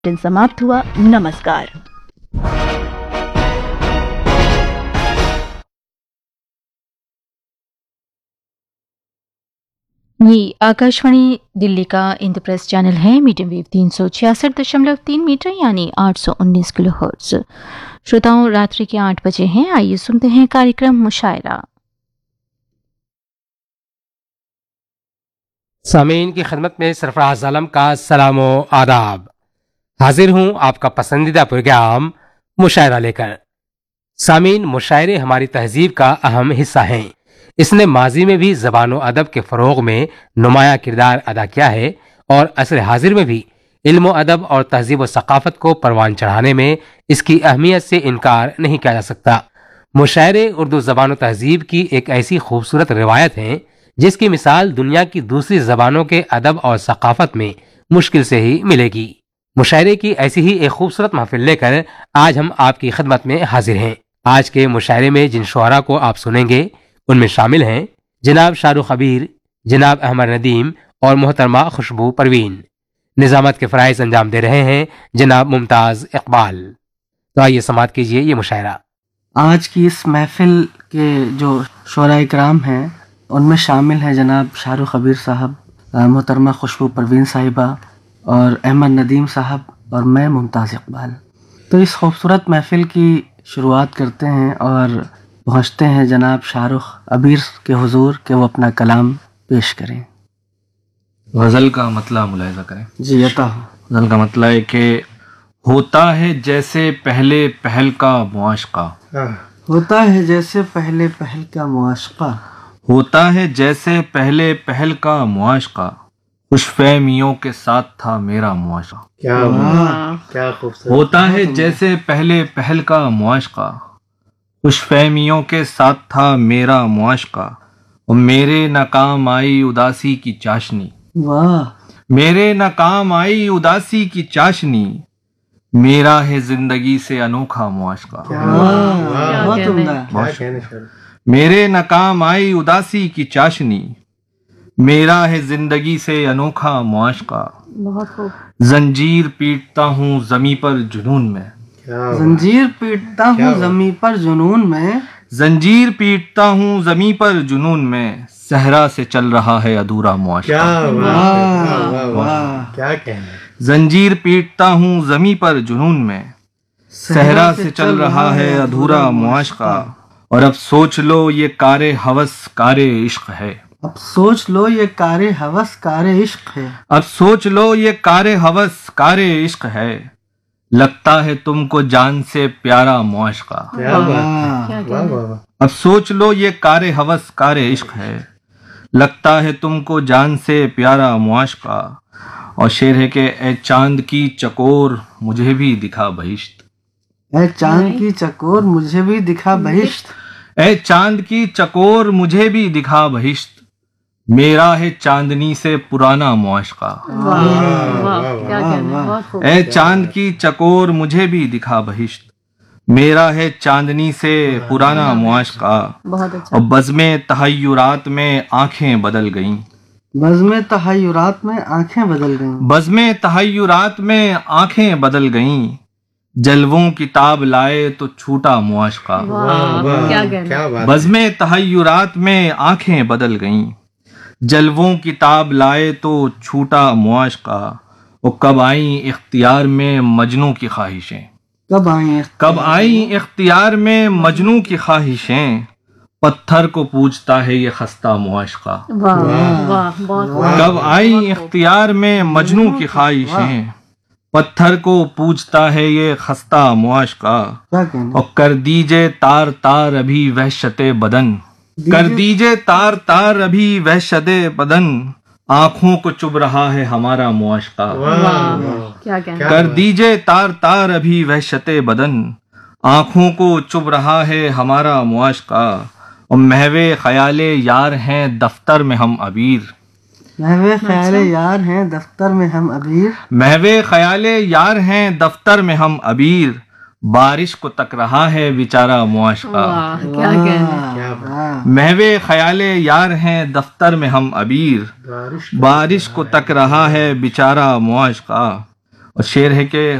समाप्त हुआ। नमस्कार। ये आकाशवाणी दिल्ली का इंद्रप्रस्थ चैनल है। मीडियम वेव 366.3 मीटर यानी 819 किलोहर्ट्ज। श्रोताओं, रात्रि के 8 बजे हैं। आइए सुनते हैं कार्यक्रम मुशायरा। सामीन की खिदमत में सरफराज आलम का सलामो आदाब। हाजिर हूँ आपका पसंदीदा प्रोग्राम मुशायरा लेकर। सामीन, मुशायरे हमारी तहजीब का अहम हिस्सा हैं। इसने माजी में भी ज़बान व अदब के फ़रोग़ में नुमाया किरदार अदा किया है और असर हाजिर में भी इल्म व अदब और तहजीब व सकाफ़त को परवान चढ़ाने में इसकी अहमियत से इनकार नहीं किया जा सकता। मुशायरे उर्दू ज़बान व तहजीब की एक ऐसी खूबसूरत रिवायत हैं जिसकी मिसाल दुनिया की दूसरी ज़बानों के अदब और सकाफ़त में मुश्किल से ही मिलेगी। मुशायरे की ऐसी ही एक खूबसूरत महफिल लेकर आज हम आपकी खिदमत में हाजिर हैं। आज के मुशायरे में जिन शुअरा को आप सुनेंगे उनमें शामिल हैं जनाब शाहरुख कबीर, जनाब अहमद नदीम और मोहतरमा खुशबू परवीन। निज़ामत के फ़राइज़ अंजाम दे रहे हैं जनाब मुमताज़ इकबाल। तो आइए समाअत कीजिए ये मुशायरा। आज की इस महफिल के जो शुअरा इकराम हैं उनमें शामिल हैं जनाब शाहरुख कबीर साहब, मोहतरमा खुशबू परवीन साहिबा और अहमद नदीम साहब और मैं मुमताज़ इकबाल। तो इस खूबसूरत महफिल की शुरुआत करते हैं और पहुँचते हैं जनाब शाहरुख कबीर के हुजूर कि वो अपना कलाम पेश करें। गज़ल का मतला मुलाहिज़ा करें। जी अता हो। गज़ल का मतला है कि होता है जैसे पहले पहल का मुआशका, होता है जैसे पहले पहल का मुआशका, होता है जैसे पहले पहल का मुआशका, खुशफहमियों के साथ था मेरा मुआशका। क्या खूबसूरत। होता है जैसे पहले पहल का मुआशका, खुशफहमियों के साथ था मेरा मुआशका, और मेरे नाकाम आई उदासी की चाशनी, वाह। मेरे नाकाम आई उदासी की चाशनी, मेरा है जिंदगी से अनोखा मुआशका। बहुत उम्दा। मेरे नाकाम आई उदासी की चाशनी, मेरा है जिंदगी से अनोखा मुआशका, बहुत खूब। जंजीर पीटता हूँ जमी पर जुनून में, जंजीर पीटता हूँ जमी पर जुनून में, जंजीर पीटता हूँ जमी पर जुनून में, सहरा से चल रहा है अधूरा मुआशका। क्या कहना। जंजीर पीटता हूँ जमी पर जुनून में, सहरा से चल रहा है अधूरा मुआशका, और अब सोच लो ये कारे हवस कारे इश्क है, अब सोच लो ये कारे हवस कारे इश्क है, अब सोच लो ये कारे हवस कारे इश्क है, लगता है तुमको जान से प्यारा मुआशका। अब सोच लो ये कारे हवस कारे इश्क है, लगता है तुमको जान से प्यारा मुआशका। और शेर है कि ए चांद की चकोर मुझे भी दिखा बहिश्त, ए चांद की चकोर मुझे भी दिखा बहिश्त, ए चांद की चकोर मुझे भी दिखा बहिश्त, मेरा है चांदनी से पुराना मुआशका। ए चांद की चकोर मुझे भी दिखा बहिश्त, मेरा है चांदनी से पुराना मुआशका। और बज़्मे तहय्युरात में आंखें बदल गईं, बज़्मे तहय्युरात में आंखें बदल गईं, बज़्मे तहय्युरात में आंखें बदल गईं, जलवों किताब लाए तो छूटा मुआशका। बज़्मे तहय्युरात में आंखें बदल गईं, जलवों किताब लाए तो छूटा मुआशका। और कब आई इख्तियार में मजनू की ख्वाहिशें, कब आई इख्तियार में मजनू की ख्वाहिशें, पत्थर को पूछता है ये खस्ता मुआशका। कब आई इख्तियार में मजनू की ख्वाहिशें, पत्थर को पूछता है ये खस्ता मुआशका। और कर दीजिए तार तार अभी वहशते बदन, कर दीजिए तार तार अभी वहशते बदन, आंखों को चुभ रहा है हमारा मुआशका। कर दीजिए तार तार अभी वहशते बदन, आंखों को चुभ रहा है हमारा मुआशका। और महवे ख्याले यार हैं दफ्तर में हम अबीर, महवे ख्याले यार हैं दफ्तर में हम अबीर, महवे ख्याले यार हैं दफ्तर में हम अबीर, बारिश को तक रहा है बेचारा मुआशका। महवे ख्याले यार हैं दफ्तर में हम अबीर, बारिश को तक रहा है बेचारा मुआशका। اور شعر ہے کہ